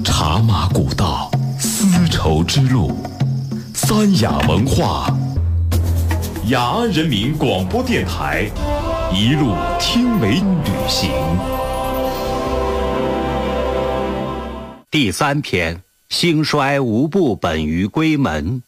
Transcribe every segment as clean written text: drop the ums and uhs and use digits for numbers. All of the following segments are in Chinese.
茶马古道，丝绸之路，三雅文化，雅安人民广播电台，一路听美旅行。 第3篇：兴衰无不本于闺门。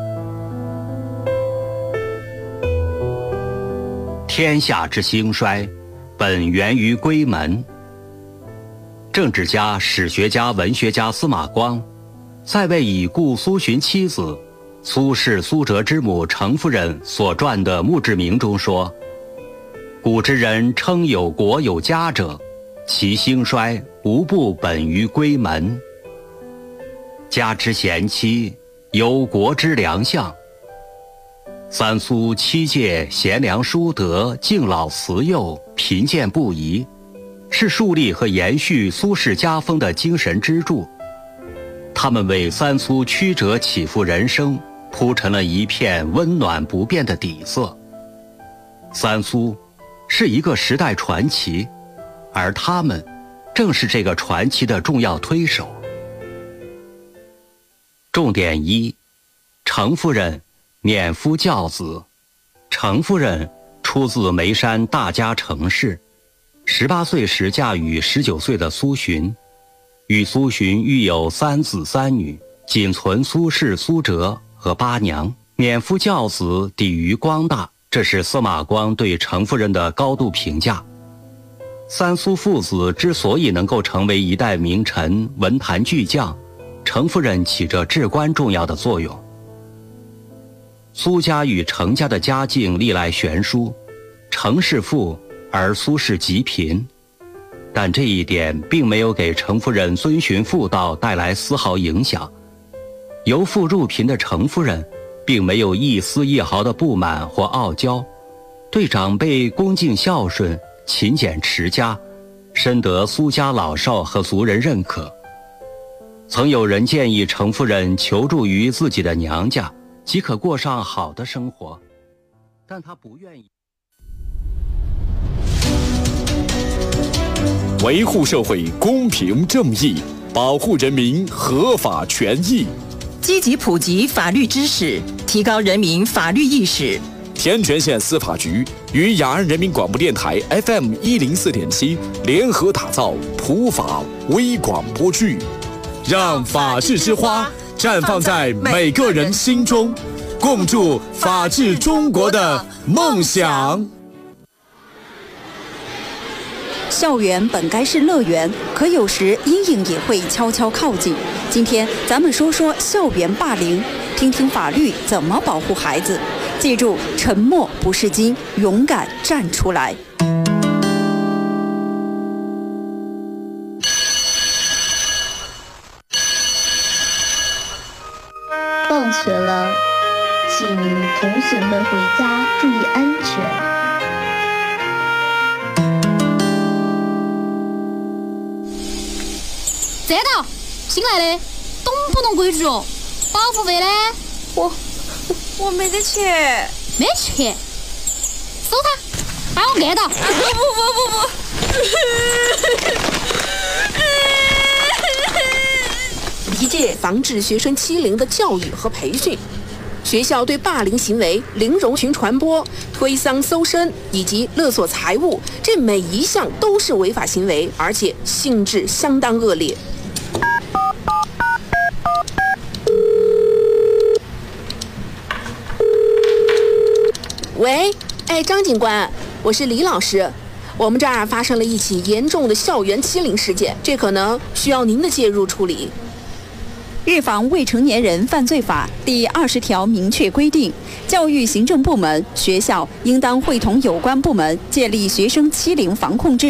天下之兴衰，本源于闺门。政治家、史学家、文学家司马光，在为已故苏洵妻子苏轼苏辙之母程夫人所撰的墓志铭中说：“古之人称有国有家者，其兴衰无不本于闺门。家之贤妻，有国之良相。三苏七届贤良淑德，敬老慈幼，贫贱不移，是树立和延续苏轼家风的精神支柱。他们为三苏曲折起伏人生铺成了一片温暖不变的底色。三苏是一个时代传奇，而他们正是这个传奇的重要推手。重点1：程夫人免夫教子。程夫人出自眉山大家程氏，18岁时嫁与19岁的苏洵，与苏洵育有3子3女，仅存苏轼、苏辙和8娘。免夫教子，抵于光大，这是司马光对程夫人的高度评价。三苏父子之所以能够成为一代名臣、文坛巨匠，程夫人起着至关重要的作用。苏家与程家的家境历来悬殊，程氏富而苏氏极贫，但这一点并没有给程夫人遵循妇道带来丝毫影响。由富入贫的程夫人并没有一丝一毫的不满或傲娇，对长辈恭敬孝顺，勤俭持家，深得苏家老少和族人认可。曾有人建议程夫人求助于自己的娘家，即可过上好的生活，但她不愿意。 维护社会公平正义，保护人民合法权益， 积极普及法律知识，提高人民法律意识。 天全县司法局与雅安人民广播电台 FM104.7 联合打造普法微广播剧，让法治之花绽放在每个人心中，共筑法治中国的梦想。 校园本该是乐园，可有时阴影也会悄悄靠近。今天咱们说说校园霸凌，听听法律怎么保护孩子。记住，沉默不是金，勇敢站出来。 放学了，请同学们回家注意安全。 站到！新来的，懂不懂规矩哦？保护费呢？ 我没得钱。 没钱？搜他，把我按到！ 不！ 一届防治学生欺凌的教育和培训，学校对霸凌行为、零容群传播、推搡搜身以及勒索财物，这每一项都是违法行为，而且性质相当恶劣。喂，张警官，我是李老师，我们这儿发生了一起严重的校园欺凌事件，这可能需要您的介入处理。 预防未成年人犯罪法第20条明确规定，教育行政部门、学校应当会同有关部门建立学生欺凌防控制